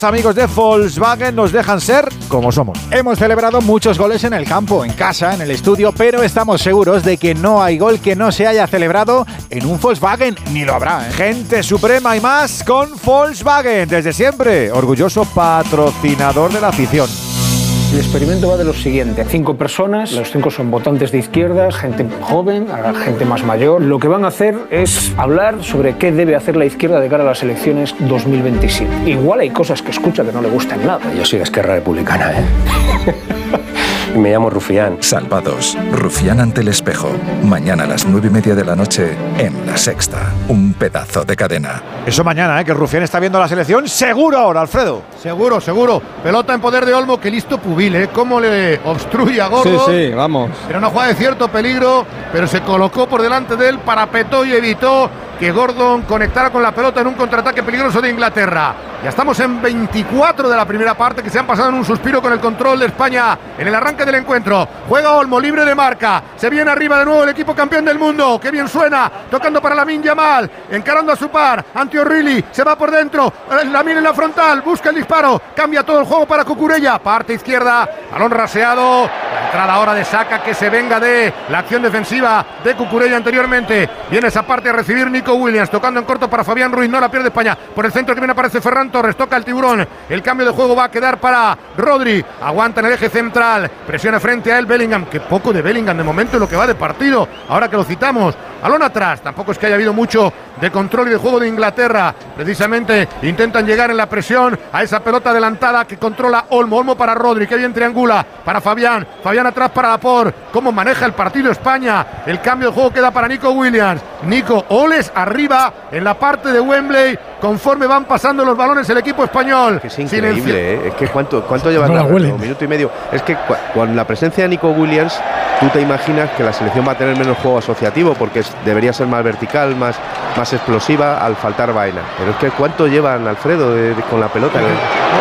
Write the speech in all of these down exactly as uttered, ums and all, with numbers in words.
Amigos de Volkswagen nos dejan ser como somos. Hemos celebrado muchos goles en el campo, en casa, en el estudio, pero estamos seguros de que no hay gol que no se haya celebrado en un Volkswagen, ni lo habrá, ¿eh? Gente suprema y más con Volkswagen, desde siempre, orgulloso patrocinador de la afición. El experimento va de lo siguiente: cinco personas, los cinco son votantes de izquierdas, gente joven, gente más mayor. Lo que van a hacer es hablar sobre qué debe hacer la izquierda de cara a las elecciones dos mil veintisiete. Igual hay cosas que escucha que no le gustan nada. Yo soy de Esquerra Republicana, ¿eh? Y me llamo Rufián. Salvados. Rufián ante el espejo. Mañana a las nueve y media de la noche en La Sexta. Un pedazo de cadena. Eso mañana, ¿eh? Que Rufián está viendo la selección. Seguro ahora, Alfredo. Seguro, seguro. Pelota en poder de Olmo, que listo Pubil, ¿eh? Cómo le obstruye a Gordon. Sí, sí, vamos. Era una jugada de cierto peligro, pero se colocó por delante de él, parapetó y evitó que Gordon conectara con la pelota en un contraataque peligroso de Inglaterra. Ya estamos en veinticuatro de la primera parte, que se han pasado en un suspiro con el control de España en el arranque del encuentro. Juega Olmo, libre de marca. Se viene arriba de nuevo el equipo campeón del mundo. ¡Qué bien suena! Tocando para Lamine Yamal, encarando a su par. Ante O'Reilly, se va por dentro. Lamine en la frontal, busca el disparo. Cambia todo el juego para Cucurella. Parte izquierda, balón raseado. La entrada ahora de Saka, que se venga de la acción defensiva de Cucurella anteriormente. Viene esa parte a recibir Nico Williams, tocando en corto para Fabián Ruiz. No la pierde España. Por el centro que viene aparece Ferran Torres, toca el tiburón. El cambio de juego va a quedar para Rodri. Aguanta en el eje central. Presiona frente a él Bellingham. Que poco de Bellingham de momento en lo que va de partido. Ahora que lo citamos. Balón atrás. Tampoco es que haya habido mucho de control y de juego de Inglaterra. Precisamente intentan llegar en la presión a esa pelota adelantada que controla Olmo. Olmo para Rodri, que bien triangula para Fabián. Fabián atrás para Laporte. Cómo maneja el partido España. El cambio de juego queda para Nico Williams. Nico, Oles arriba en la parte de Wembley. Conforme van pasando los balones el equipo español. Que es increíble, ¿eh? Es que cuánto, cuánto lleva no un minuto y medio. Es que cu con la presencia de Nico Williams, tú te imaginas que la selección va a tener menos juego asociativo, porque es, debería ser más vertical, más, más explosiva al faltar vaina. Pero es que cuánto llevan, Alfredo, de, de, con la pelota. Pero,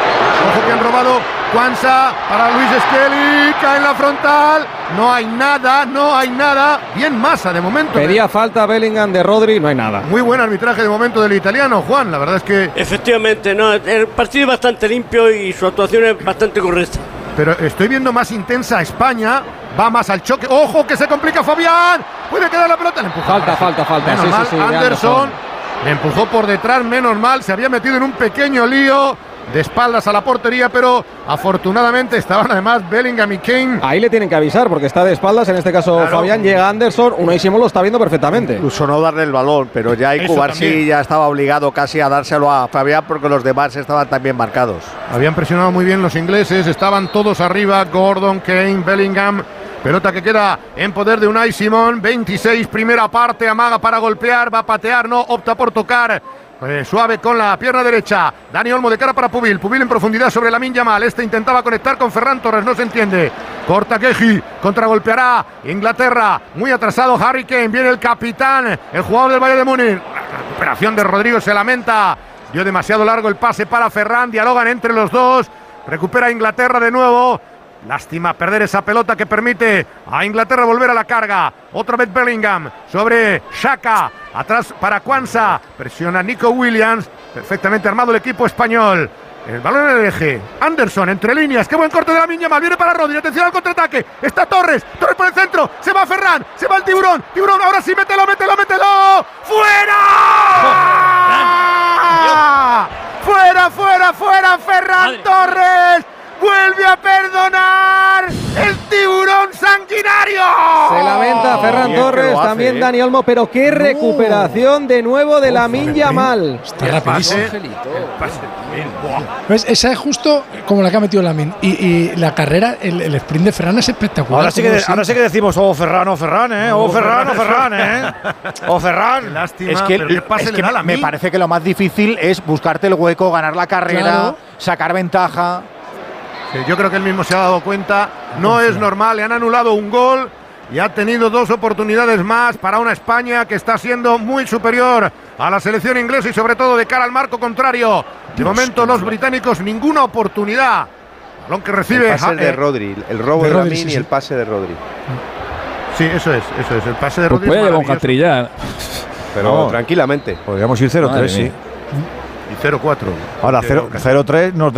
ojo que han robado. Kwanza para Luis Skelly, cae en la frontal. No hay nada, no hay nada. Bien Massa de momento. Pedía falta Bellingham de Rodri, no hay nada. Muy buen arbitraje de momento del italiano, Juan. La verdad es que... Efectivamente, no, el partido es bastante limpio y su actuación es bastante correcta. Pero estoy viendo más intensa a España. Va más al choque. ¡Ojo que se complica Fabián! Puede quedar la pelota. Le empujó. Falta, falta, falta. Menos sí, mal, sí, sí, Anderson le empujó por detrás, menos mal. Se había metido en un pequeño lío de espaldas a la portería, pero afortunadamente estaban además Bellingham y Kane. Ahí le tienen que avisar porque está de espaldas, en este caso claro. Fabián, llega Anderson, Unai Simón lo está viendo perfectamente. Incluso no darle el balón, pero ya Cubar sí ya estaba obligado casi a dárselo a Fabián porque los demás estaban también marcados. Habían presionado muy bien los ingleses, estaban todos arriba, Gordon, Kane, Bellingham. Pelota que queda en poder de Unai Simón, veintiséis, primera parte, amaga para golpear, va a patear, no, opta por tocar. Eh, suave con la pierna derecha. Dani Olmo de cara para Pubil. Pubil en profundidad sobre Lamine Yamal. Este intentaba conectar con Ferran Torres. No se entiende. Corta Keji. Contragolpeará Inglaterra. Muy atrasado Harry Kane. Viene el capitán. El jugador del Bayern de Múnich. La recuperación de Rodrigo se lamenta. Dio demasiado largo el pase para Ferran. Dialogan entre los dos. Recupera Inglaterra de nuevo. Lástima perder esa pelota que permite a Inglaterra volver a la carga. Otra vez Bellingham sobre Xhaka. Atrás para Kwanza. Presiona Nico Williams. Perfectamente armado el equipo español. El balón en el eje. Anderson entre líneas. Qué buen corte de Lamine Yamal. Viene para Rodri. Atención al contraataque. Está Torres. Torres por el centro. Se va Ferran. Se va el tiburón. Tiburón. Ahora sí. Mételo, mételo, mételo. ¡Fuera! ¡Fuera, fuera, fuera! Ferran Torres. Vuelve a perdonar el tiburón sanguinario. Se lamenta Ferran Torres, hace, también eh. Dani Olmo, pero qué no. recuperación de nuevo de Lamine Yamal. Está rapidísimo. ¿Ves? Esa es justo como la que ha metido Lamine. Y, y la carrera, el, el sprint de Ferran es espectacular. Ahora sí que, ahora sí que decimos, oh Ferran, oh Ferran, eh. Oh, oh Ferran, oh Ferran, eh. Oh Ferran. Lástima, es que, pero ¿qué pase es le que da a Lamine? Me parece que lo más difícil es buscarte el hueco, ganar la carrera, claro. sacar ventaja. Sí, yo creo que él mismo se ha dado cuenta, no es normal, le han anulado un gol y ha tenido dos oportunidades más para una España que está siendo muy superior a la selección inglesa y sobre todo de cara al marco contrario. De momento los británicos ninguna oportunidad. Balón que recibe. El pase de Rodri, el robo de, de Lamine sí, sí. y el pase de Rodri. Sí, eso es, eso es, el pase de Rodri. Pues puede llevar un trillar. Pero no, tranquilamente. Podríamos ir cero tres, sí. Y cero cuatro. Ahora cero tres nos